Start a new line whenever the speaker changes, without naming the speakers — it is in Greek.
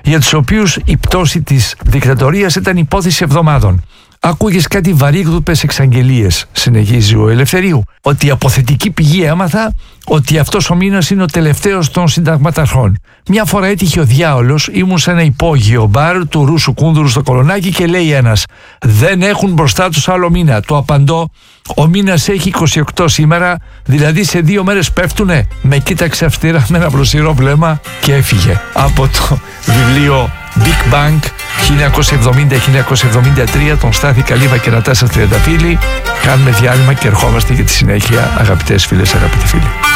για τους οποίους η πτώση της δικτατορίας ήταν υπόθεση εβδομάδων. Άκουγες κάτι βαρύγδουπες εξαγγελίες, συνεχίζει ο Ελευθερίου, ότι από θετική πηγή έμαθα ότι αυτός ο μήνας είναι ο τελευταίος των συνταγματαρχών. Μια φορά έτυχε ο διάολος, ήμουν σε ένα υπόγειο μπαρ του Ρούσου Κούνδουρου στο Κολονάκι και λέει ένας: δεν έχουν μπροστά τους άλλο μήνα. Του απαντώ: ο μήνας έχει 28 σήμερα, δηλαδή σε 2 μέρες πέφτουνε. Με κοίταξε αυστηρά με ένα μπροσιρό βλέμμα και έφυγε. Από το βιβλίο Big Bang 1970-1973 των Στάθη Καλύβα και Νατάσα Τριανταφύλλη. Κάνουμε διάλειμμα και ερχόμαστε για τη συνέχεια, αγαπητές φίλες, αγαπητοί φίλοι.